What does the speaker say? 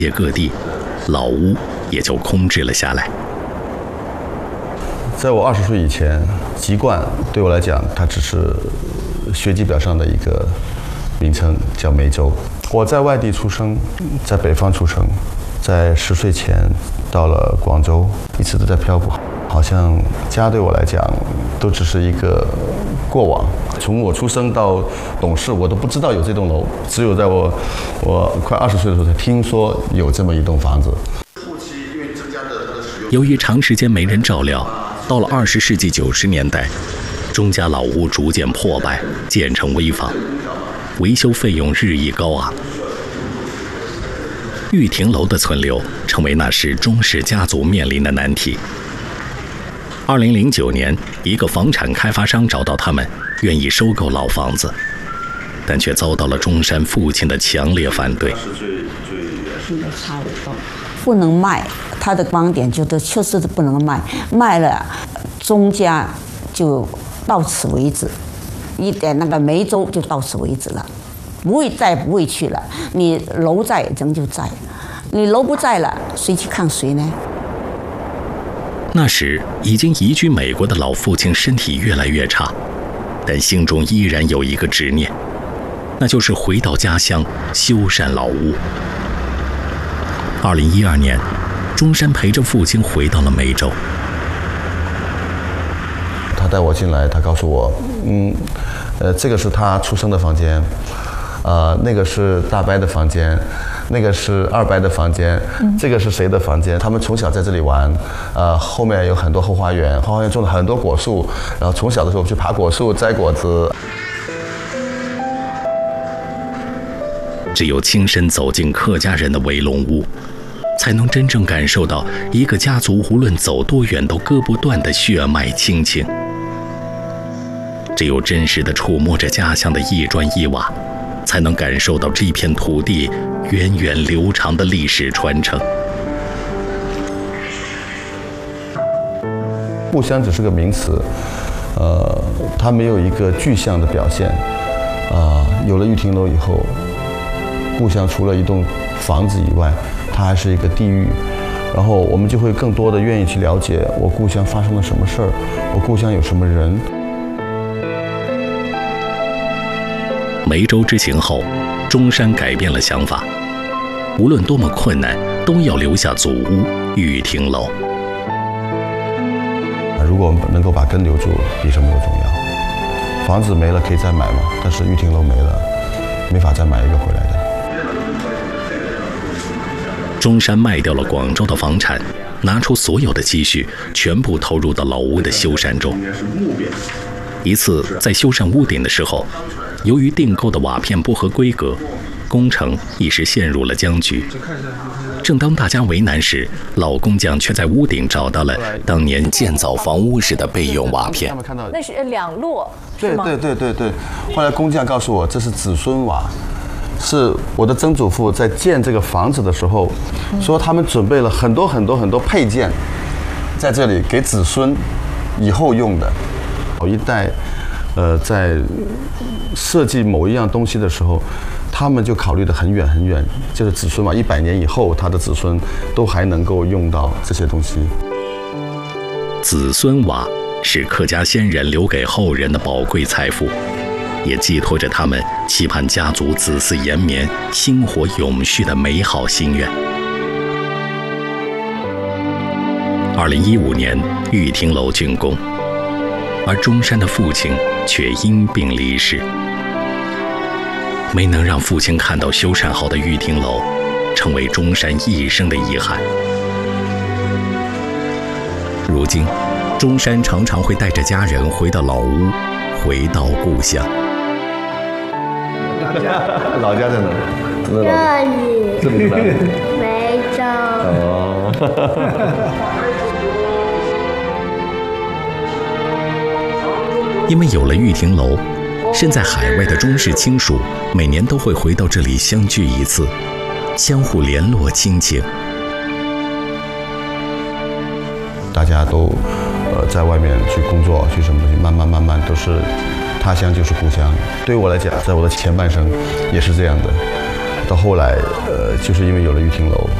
界各地，老屋也就空置了下来。 在我20岁以前，籍贯对我来讲，它只是学籍表上的一个名称，叫梅州。我在外地出生，在北方出生，在10岁前到了广州，一直都在漂泊。好像家对我来讲，都只是一个过往。从我出生到懂事，我都不知道有这栋楼，只有在我快20岁的时候才听说有这么一栋房子。 由于长时间没人照料，到了20世纪90年代，钟家老屋逐渐破败，建成危房，维修费用日益高昂。玉亭楼的存留成为那时钟氏家族面临的难题。2009年，一个房产开发商找到他们，愿意收购老房子，但却遭到了钟山父亲的强烈反对。 不能卖，他的观点确实不能卖，卖了钟家就到此为止，一点那个梅州就到此为止了，不会去了。你楼在人就在，你楼不在了，谁去看谁呢？ 那时已经移居美国的老父亲身体越来越差，但心中依然有一个执念，那就是回到家乡修缮老屋。2012年，钟山陪着父亲回到了梅州。 他带我进来，他告诉我，这个是他出生的房间，那个是大伯的房间，那个是二伯的房间，这个是谁的房间？他们从小在这里玩，后面有很多后花园，后花园种了很多果树，然后从小的时候去爬果树、摘果子。 只有亲身走进客家人的围笼屋，才能真正感受到一个家族无论走多远都割不断的血脉亲情。只有真实地触摸着家乡的一砖一瓦，才能感受到这片土地源远流长的历史传承。 故乡只是个名词，它没有一个具象的表现。有了玉亭楼以后，故乡除了一栋房子以外，它还是一个地域。然后我们就会更多的愿意去了解我故乡发生了什么事儿，我故乡有什么人。 梅州之行后，钟山改变了想法，无论多么困难，都要留下祖屋玉亭楼。 如果我们能够把根留住，比什么都重要。房子没了可以再买嘛，但是玉亭楼没了，没法再买一个回来的。 钟山卖掉了广州的房产，拿出所有的积蓄，全部投入到老屋的修缮中。一次在修缮屋顶的时候，由于订购的瓦片不合规格，工程一时陷入了僵局。正当大家为难时，老工匠却在屋顶找到了当年建造房屋时的备用瓦片。 那是2摞， 对对对对对。后来工匠告诉我，这是子孙瓦，是我的曾祖父在建这个房子的时候，说他们准备了很多很多很多配件，在这里给子孙以后用的。有一代，在设计某一样东西的时候，他们就考虑得很远很远，就是子孙嘛，100年以后，他的子孙都还能够用到这些东西。 子孙瓦是客家先人留给后人的宝贵财富，也寄托着他们期盼家族子嗣延绵、薪火永续的美好心愿。2015年，玉亭楼竣工，而钟山的父亲却因病离世。没能让父亲看到修缮好的玉亭楼，成为钟山一生的遗憾。如今，钟山常常会带着家人回到老屋，回到故乡。 老家在哪？ 这里。 这里是哪里？ 梅州。 哦。 因为有了玉亭楼，身在海外的钟氏亲属每年都会回到这里相聚一次，相互联络亲情。 大家都在外面去工作，去什么东西，慢慢都是他乡就是故乡。对于我来讲，在我的前半生也是这样的。 到后来，就是因为有了玉亭楼，